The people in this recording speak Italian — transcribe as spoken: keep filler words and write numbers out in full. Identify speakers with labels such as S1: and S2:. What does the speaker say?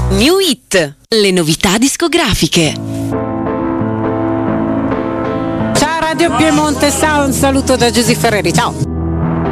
S1: New Hit, le novità discografiche.
S2: Ciao Radio Piemonte Sound, un saluto da Giusy Ferreri, ciao.